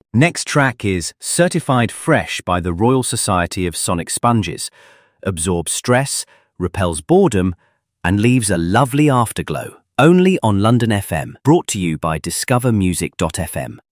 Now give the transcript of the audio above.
Next track is Certified Fresh by the Royal Society of Sonic Sponges. Absorbs stress, repels boredom, and leaves a lovely afterglow. Only on London FM. Brought to you by discovermusic.fm.